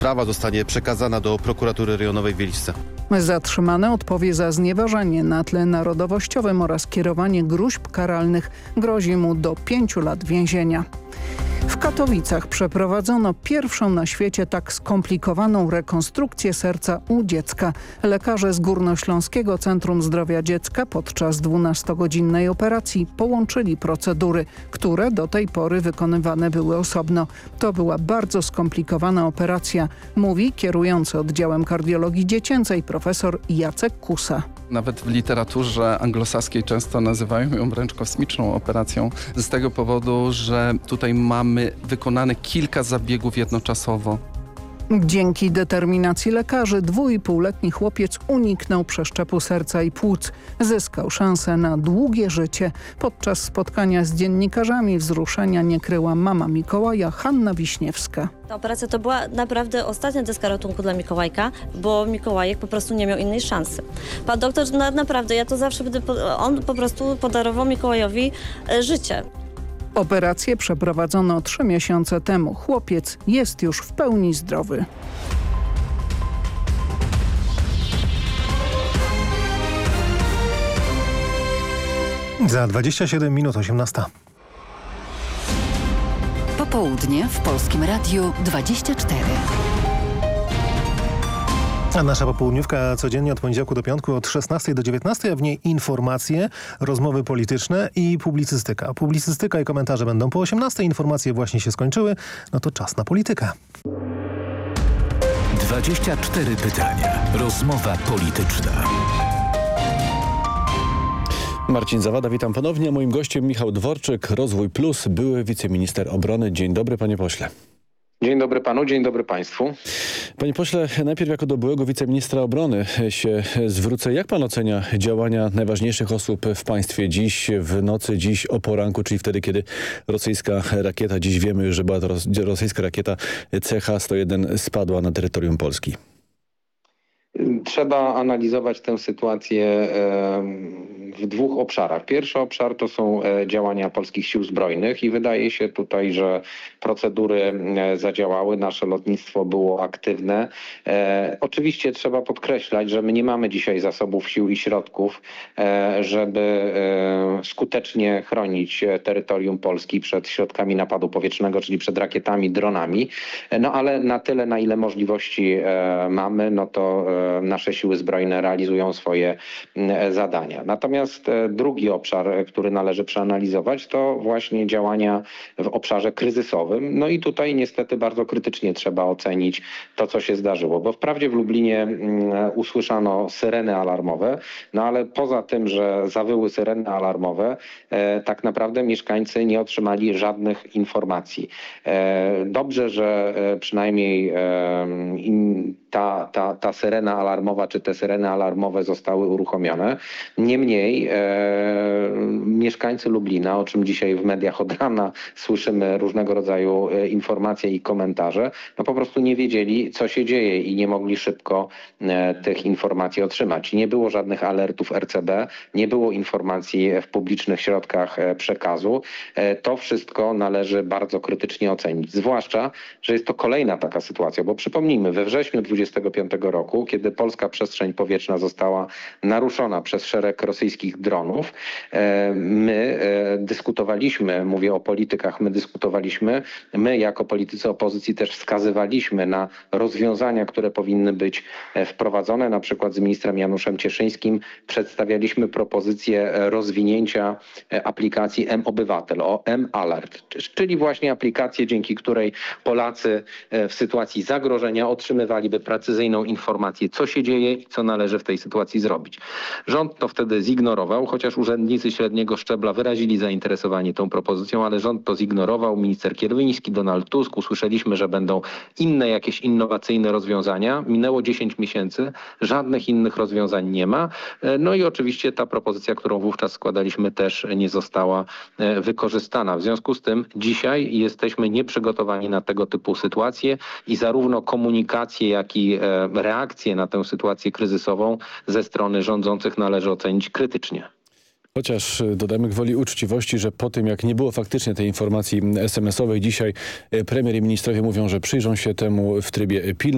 Sprawa zostanie przekazana do prokuratury rejonowej w Wieliczce. Zatrzymany odpowie za znieważanie na tle narodowościowym oraz kierowanie gróźb karalnych. Grozi mu do 5 lat więzienia. W Katowicach przeprowadzono pierwszą na świecie tak skomplikowaną rekonstrukcję serca u dziecka. Lekarze z Górnośląskiego Centrum Zdrowia Dziecka podczas 12-godzinnej operacji połączyli procedury, które do tej pory wykonywane były osobno. To była bardzo skomplikowana operacja, mówi kierujący oddziałem kardiologii dziecięcej profesor Jacek Kusa. Nawet w literaturze anglosaskiej często nazywają ją wręcz kosmiczną operacją z tego powodu, że tutaj mamy wykonane kilka zabiegów jednoczasowo. Dzięki determinacji lekarzy 2,5-letni chłopiec uniknął przeszczepu serca i płuc. Zyskał szansę na długie życie. Podczas spotkania z dziennikarzami wzruszenia nie kryła mama Mikołaja, Hanna Wiśniewska. Ta operacja to była naprawdę ostatnia deska ratunku dla Mikołajka, bo Mikołajek po prostu nie miał innej szansy. Pan doktor, naprawdę, ja to zawsze będę, on po prostu podarował Mikołajowi życie. Operację przeprowadzono 3 miesiące temu. Chłopiec jest już w pełni zdrowy. Za 27 minut 18. Popołudnie w Polskim Radiu 24. A nasza popołudniówka codziennie od poniedziałku do piątku od 16 do 19, a w niej informacje, rozmowy polityczne i publicystyka. Publicystyka i komentarze będą po 18. Informacje właśnie się skończyły. No to czas na politykę. 24 pytania. Rozmowa polityczna. Marcin Zawada, witam ponownie. Moim gościem Michał Dworczyk, Rozwój Plus, były wiceminister obrony. Dzień dobry, panie pośle. Dzień dobry panu, dzień dobry państwu. Panie pośle, najpierw jako do byłego wiceministra obrony się zwrócę. Jak pan ocenia działania najważniejszych osób w państwie dziś w nocy, dziś o poranku, czyli wtedy, kiedy rosyjska rakieta, dziś wiemy już, że była to rosyjska rakieta CH-101 spadła na terytorium Polski? Trzeba analizować tę sytuację w 2 obszarach. Pierwszy obszar to są działania polskich sił zbrojnych i wydaje się tutaj, że procedury zadziałały, nasze lotnictwo było aktywne. Oczywiście trzeba podkreślać, że my nie mamy dzisiaj zasobów sił i środków, żeby skutecznie chronić terytorium Polski przed środkami napadu powietrznego, czyli przed rakietami, dronami. No ale na tyle, na ile możliwości mamy, no to nasze siły zbrojne realizują swoje zadania. Natomiast drugi obszar, który należy przeanalizować, to właśnie działania w obszarze kryzysowym. No i tutaj niestety bardzo krytycznie trzeba ocenić to, co się zdarzyło, bo wprawdzie w Lublinie usłyszano syreny alarmowe, no ale poza tym, że zawyły syreny alarmowe, tak naprawdę mieszkańcy nie otrzymali żadnych informacji. Dobrze, że przynajmniej ta syrena alarmowa, czy te syreny alarmowe zostały uruchomione. Niemniej mieszkańcy Lublina, o czym dzisiaj w mediach od rana słyszymy różnego rodzaju informacje i komentarze, no po prostu nie wiedzieli, co się dzieje i nie mogli szybko tych informacji otrzymać. Nie było żadnych alertów RCB, nie było informacji w publicznych środkach przekazu. To wszystko należy bardzo krytycznie ocenić. Zwłaszcza, że jest to kolejna taka sytuacja, bo przypomnijmy, we wrześniu 2025 roku, kiedy polska przestrzeń powietrzna została naruszona przez szereg rosyjskich dronów, my dyskutowaliśmy, mówię o politykach, my jako politycy opozycji też wskazywaliśmy na rozwiązania, które powinny być wprowadzone. Na przykład z ministrem Januszem Cieszyńskim przedstawialiśmy propozycję rozwinięcia aplikacji mObywatel, o mAlert, czyli właśnie aplikację, dzięki której Polacy w sytuacji zagrożenia otrzymywaliby precyzyjną informację, co się dzieje i co należy w tej sytuacji zrobić. Rząd to wtedy zignorował, chociaż urzędnicy średniego szczebla wyrazili zainteresowanie tą propozycją, ale rząd to zignorował. Minister Kierwiński, Donald Tusk, usłyszeliśmy, że będą inne jakieś innowacyjne rozwiązania. Minęło 10 miesięcy, żadnych innych rozwiązań nie ma. No i oczywiście ta propozycja, którą wówczas składaliśmy, też nie została wykorzystana. W związku z tym dzisiaj jesteśmy nieprzygotowani na tego typu sytuacje i zarówno komunikację, jak i reakcję na tę sytuację kryzysową ze strony rządzących należy ocenić krytycznie. Chociaż dodajmy gwoli uczciwości, że po tym jak nie było faktycznie tej informacji SMS-owej, dzisiaj premier i ministrowie mówią, że przyjrzą się temu w trybie pilnym.